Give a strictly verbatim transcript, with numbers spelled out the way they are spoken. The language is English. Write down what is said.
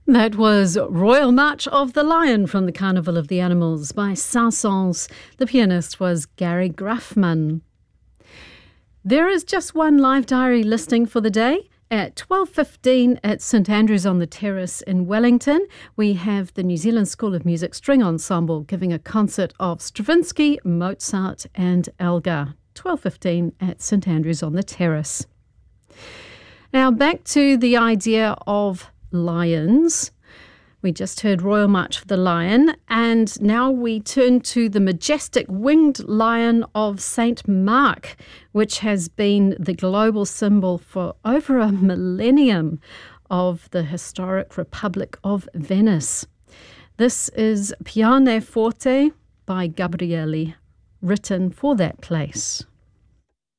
That was Royal March of the Lion from the Carnival of the Animals by Saint-Saëns. The pianist was Gary Grafman. There is just one live diary listing for the day. At twelve fifteen at St Andrews on the Terrace in Wellington, we have the New Zealand School of Music String Ensemble giving a concert of Stravinsky, Mozart and Elgar. twelve fifteen at St Andrews on the Terrace. Now back to the idea of lions. We just heard Royal March for the Lion, and now we turn to the majestic winged lion of Saint Mark, which has been the global symbol for over a millennium of the historic Republic of Venice. This is Pianoforte by Gabrieli, written for that place.